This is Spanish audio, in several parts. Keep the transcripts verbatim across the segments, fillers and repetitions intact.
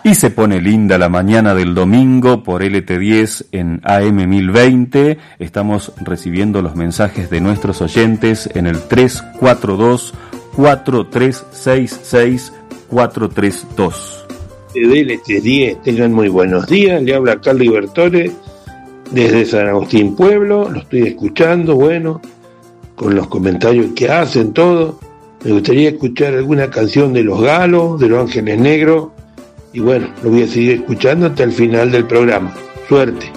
Y se pone linda la mañana del domingo por L T diez en A M mil veinte. Estamos recibiendo los mensajes de nuestros oyentes en el tres cuatro dos, cuatro tres seis seis, cuatro tres dos. De L T diez, tengan muy buenos días. Le habla Carlos Bertore desde San Agustín Pueblo. Lo estoy escuchando, bueno, con los comentarios que hacen, todo. Me gustaría escuchar alguna canción de Los Galos, de Los Ángeles Negros. Y bueno, lo voy a seguir escuchando hasta el final del programa. Suerte.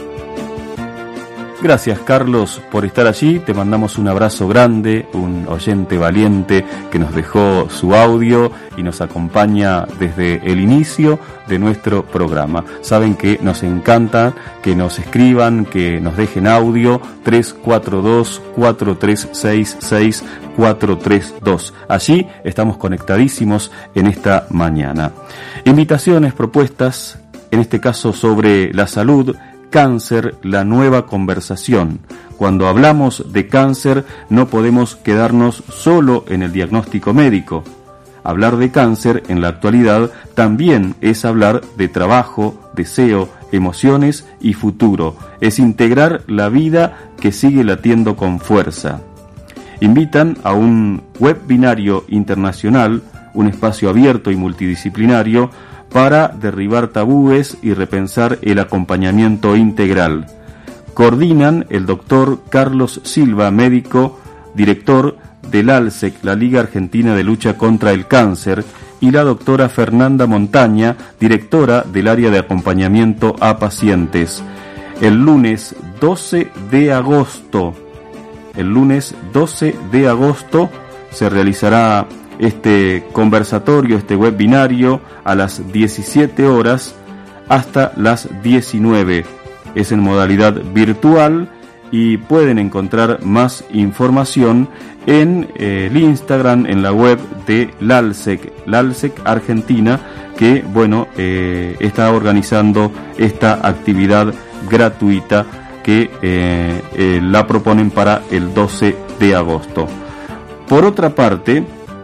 Gracias, Carlos, por estar allí. Te mandamos un abrazo grande, un oyente valiente que nos dejó su audio y nos acompaña desde el inicio de nuestro programa. Saben que nos encanta que nos escriban, que nos dejen audio. Tres cuatro dos, cuatro tres seis seis, cuatro tres dos. Allí estamos conectadísimos en esta mañana. Invitaciones, propuestas, en este caso sobre la salud. Cáncer, la nueva conversación. Cuando hablamos de cáncer no podemos quedarnos solo en el diagnóstico médico. Hablar de cáncer en la actualidad también es hablar de trabajo, deseo, emociones y futuro. Es integrar la vida que sigue latiendo con fuerza. Invitan a un webinario internacional, un espacio abierto y multidisciplinario para derribar tabúes y repensar el acompañamiento integral. Coordinan el doctor Carlos Silva, médico, director del ALSEC, la Liga Argentina de Lucha contra el Cáncer, y la doctora Fernanda Montaña, directora del área de acompañamiento a pacientes. El lunes doce de agosto, el lunes doce de agosto se realizará este conversatorio, este webinario a las diecisiete horas hasta las diecinueve. Es en modalidad virtual y pueden encontrar más información en eh, el Instagram, en la web de LALSEC, LALSEC Argentina, que bueno eh, está organizando esta actividad gratuita que eh, eh, la proponen para el doce de agosto. Por otra parte,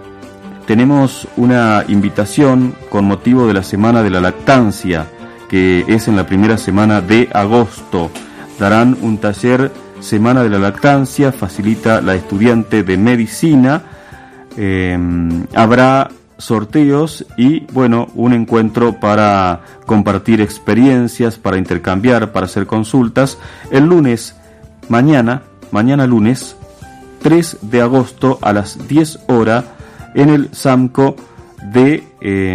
tenemos una invitación con motivo de la Semana de la Lactancia, que es en la primera semana de agosto. Darán un taller Semana de la Lactancia, facilita la estudiante de medicina. Eh, habrá sorteos y, bueno, un encuentro para compartir experiencias, para intercambiar, para hacer consultas. El lunes, mañana, mañana lunes, tres de agosto a las diez horas, en el SAMCO de eh,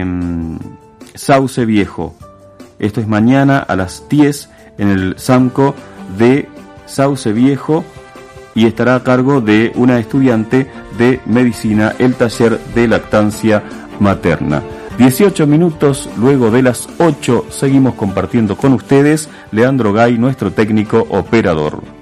Sauce Viejo. Esto es mañana a las diez en el SAMCO de Sauce Viejo y estará a cargo de una estudiante de medicina el taller de lactancia materna. dieciocho minutos luego de las ocho seguimos compartiendo con ustedes. Leandro Gay, nuestro técnico operador.